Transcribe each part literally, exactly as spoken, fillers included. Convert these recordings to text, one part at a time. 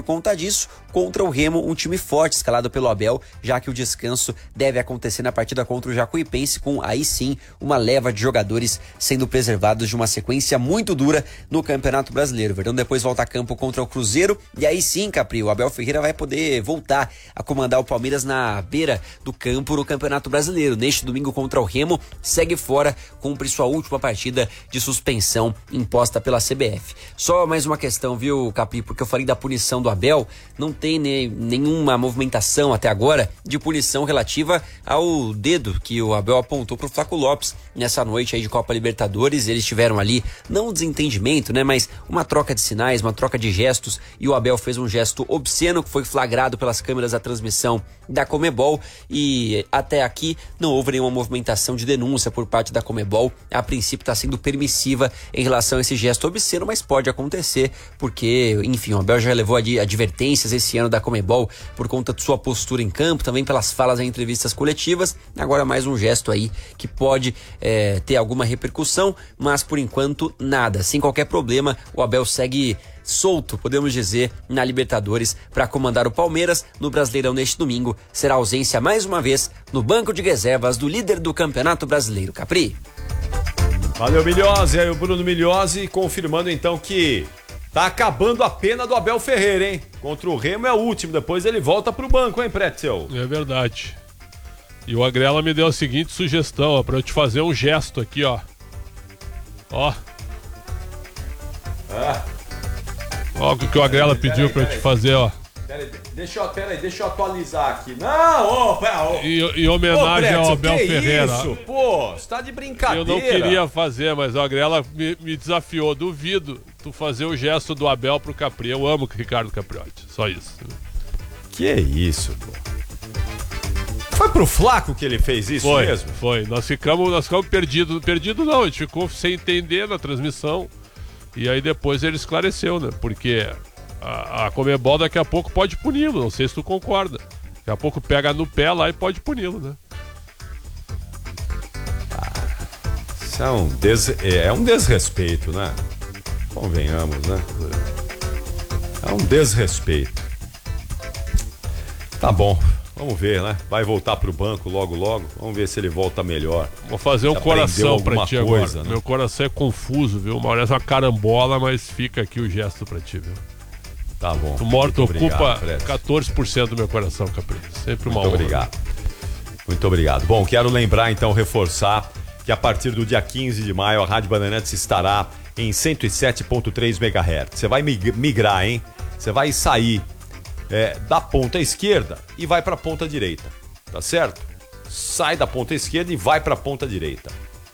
conta disso, contra o Remo, um time forte escalado pelo Abel, já que o descanso deve acontecer na partida contra o Jacuipense, com aí sim uma leva de jogadores sendo preservados de uma sequência muito dura no Campeonato Brasileiro. O Verdão depois volta a campo contra o Cruzeiro, e aí sim, Capri, o Abel Ferreira vai poder voltar a comandar o Palmeiras na beira do campo no Campeonato Brasileiro. Neste domingo contra o Remo, segue fora, cumpre sua última partida de suspensão imposta pela C B F. Só mais uma questão, viu, Capri, porque eu falei da punição do Abel, não tem ne- nenhuma movimentação até agora de punição relativa ao dedo que o Abel apontou pro Flaco Lopes nessa noite aí de Copa Libertadores. Eles tiveram ali, não um desentendimento, né, mas uma troca de sinais, uma troca de gestos, e o Abel fez um gesto obsceno que foi flagrado pelas câmeras da transmissão da Conmebol, e até aqui não houve nenhuma movimentação de denúncia por parte da Conmebol. A princípio está sendo permissiva em relação a esse gesto obsceno, mas pode acontecer porque, enfim, o Abel já levou advertências esse ano da Conmebol por conta de sua postura em campo, também pelas falas em entrevistas coletivas. Agora mais um gesto aí que pode é, ter alguma repercussão, mas por enquanto nada. Sem qualquer problema, o Abel segue solto, podemos dizer, na Libertadores para comandar o Palmeiras. No Brasileirão neste domingo será ausência mais uma vez no banco de reservas do líder do Campeonato Brasileiro. Capri. Valeu, Milhose. Aí o Bruno Milhose confirmando então que tá acabando a pena do Abel Ferreira, hein? Contra o Remo é o último, depois ele volta pro banco, hein, Pretzel? É verdade. E o Agrela me deu a seguinte sugestão, ó, pra eu te fazer um gesto aqui, ó. Ó. Ah. Ó o que o Agrela peraí, pediu peraí, pra eu te fazer, ó. Peraí, deixa eu, peraí, deixa eu atualizar aqui. Não, ô, oh, Em oh. homenagem oh, ao Abel que Ferreira. Isso? Pô, você tá de brincadeira. Eu não queria fazer, mas o Agrela me, me desafiou. Duvido tu fazer o gesto do Abel pro Capri. Eu amo o Ricardo Capriotti, só isso. Que isso, pô. Foi pro Flaco que ele fez isso foi, mesmo? Foi, nós ficamos, nós ficamos perdidos. Perdido não, a gente ficou sem entender na transmissão. E aí depois ele esclareceu, né? Porque a, a Conmebol daqui a pouco pode puni-lo, não sei se tu concorda. Daqui a pouco pega no pé lá e pode puni-lo, né? Ah, isso é um, des... é um desrespeito, né? Convenhamos, né? É um desrespeito. Tá bom, vamos ver, né? Vai voltar pro banco logo, logo. Vamos ver se ele volta melhor. Vou fazer um se coração pra ti coisa, agora. Né? Meu coração é confuso, viu? Uma hora é uma carambola, mas fica aqui o gesto pra ti, viu? Tá bom. Tu morto ocupa obrigado, quatorze por cento do meu coração, Capri. Sempre uma Muito honra. obrigado. Muito obrigado. Bom, quero lembrar, então, reforçar que a partir do dia quinze de maio a Rádio Bandeirantes estará em cento e sete ponto três megahertz. Você vai migrar, hein? Você vai sair é, da ponta esquerda e vai para a ponta direita, tá certo? Sai da ponta esquerda e vai para a ponta direita.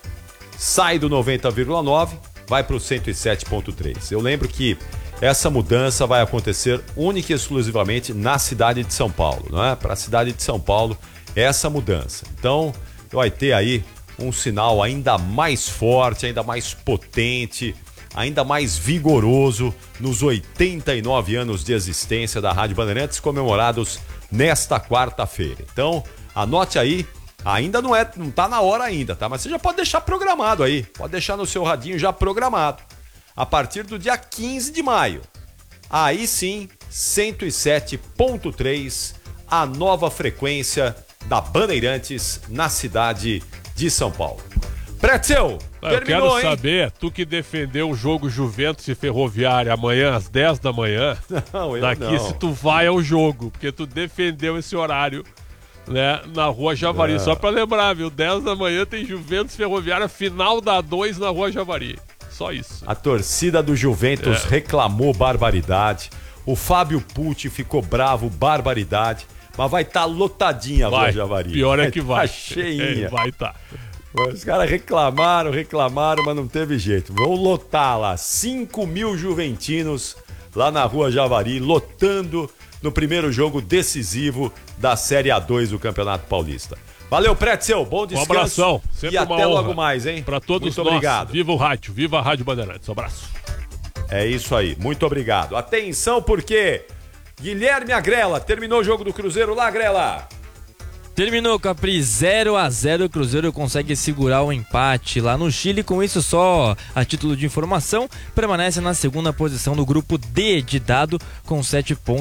Sai do noventa vírgula nove, vai para o cento e sete ponto três. Eu lembro que essa mudança vai acontecer única e exclusivamente na cidade de São Paulo, não é? Para a cidade de São Paulo, essa mudança. Então, vai ter aí um sinal ainda mais forte, ainda mais potente, ainda mais vigoroso nos oitenta e nove anos de existência da Rádio Bandeirantes, comemorados nesta quarta-feira. Então, anote aí, ainda não é, não tá na hora ainda, tá? Mas você já pode deixar programado aí, pode deixar no seu radinho já programado. A partir do dia quinze de maio, aí sim, cento e sete ponto três, a nova frequência da Bandeirantes na cidade de São Paulo. Pretzel, eu terminou, quero hein? saber, tu que defendeu o jogo Juventus e Ferroviária amanhã às dez da manhã, não, eu daqui não. se tu vai ao jogo, porque tu defendeu esse horário, né, na Rua Javari. Não. Só pra lembrar, viu, dez da manhã tem Juventus Ferroviária, final da dois na Rua Javari. Só isso. A torcida do Juventus é. reclamou barbaridade. O Fábio Pucci ficou bravo, barbaridade. Mas vai estar tá lotadinha a Rua Javari. Pior é que vai. Tá cheinha. É, vai estar. Tá. Os caras reclamaram, reclamaram, mas não teve jeito. Vão lotar lá. cinco mil juventinos lá na Rua Javari, lotando no primeiro jogo decisivo da Série A dois do Campeonato Paulista. Valeu, Pretzel. Bom descanso. Um abração. Sempre e uma até honra. logo mais, hein? Pra todos Muito nós. obrigado. Viva o rádio. Viva a Rádio Bandeirantes. Um abraço. É isso aí. Muito obrigado. Atenção, porque Guilherme Agrela terminou o jogo do Cruzeiro lá, Agrela. Terminou, Capri, zero a zero. O Cruzeiro consegue segurar o empate lá no Chile. Com isso, só a título de informação, permanece na segunda posição do grupo D de dado com sete pontos.